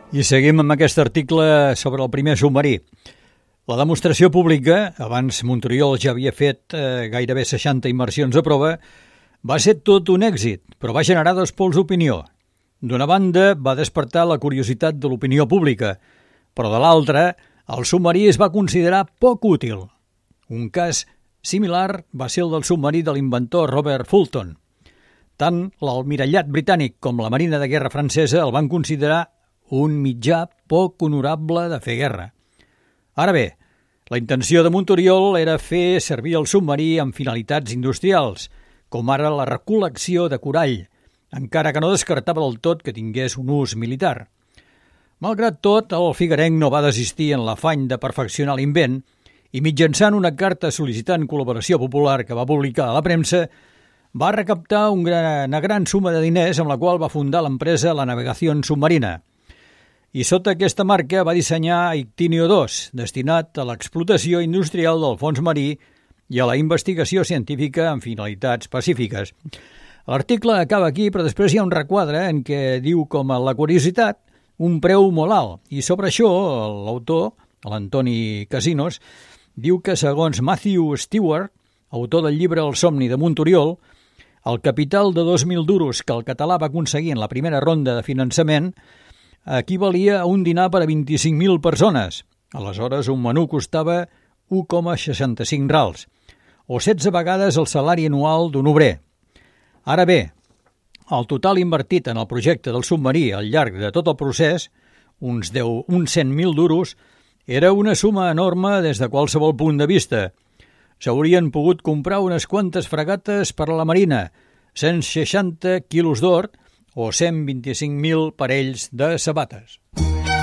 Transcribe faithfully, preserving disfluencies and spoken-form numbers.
I seguim amb aquest article sobre el primer submarí. La demostració pública, abans Monturiol ja havia fet eh, gairebé seixanta immersions a prova, va ser tot un èxit, però va generar dos pols d'opinió. D'una banda, va despertar la curiositat de l'opinió pública, però de l'altra, el submarí es va considerar poc útil. Un cas similar va ser el del submarí de l'inventor Robert Fulton. Tant l'almirallat britànic com la marina de guerra francesa el van considerar un mitjà poc honorable de fer guerra. Ara bé, la intenció de Monturiol era fer servir el submarí amb finalitats industrials, com ara la recol·lecció de corall, encara que no descartava del tot que tingués un ús militar. Malgrat tot, el figuerenc no va desistir en l'afany de perfeccionar l'invent i mitjançant una carta sol·licitant col·laboració popular que va publicar a la premsa, va recaptar una gran suma de diners amb la qual va fundar l'empresa La Navegació Submarina. I sota aquesta marca va dissenyar Ictinio dos, destinat a l'explotació industrial del fons marí i a la investigació científica amb finalitats pacífiques. L'article acaba aquí, però després hi ha un requadre en què diu com a la curiositat un preu molt alt. I sobre això l'autor, l'Antoni Casinos, diu que segons Matthew Stewart, autor del llibre El somni de Monturiol, el capital de dos mil duros que el català va aconseguir en la primera ronda de finançament equivalia a un dinar per a vint-i-cinc mil persones. Aleshores, un menú costava u coma seixanta-cinc rals, o setze vegades el salari anual d'un obrer. Ara bé, el total invertit en el projecte del submarí al llarg de tot el procés, uns, deu, uns cent mil duros, era una suma enorme des de qualsevol punt de vista. S'haurien pogut comprar unes quantes fregates per a la marina, cent seixanta quilos d'or, o cent vint-i-cinc mil parells de sabates.